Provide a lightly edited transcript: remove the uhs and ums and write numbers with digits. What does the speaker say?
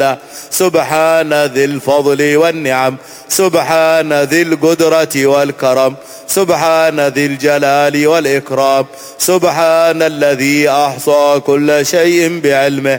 سبحان ذي الفضل والنعم، سبحان ذي القدرة والكرم، سبحان ذي الجلال والإكرام، سبحان الذي أحصى كل شيء بعلمه،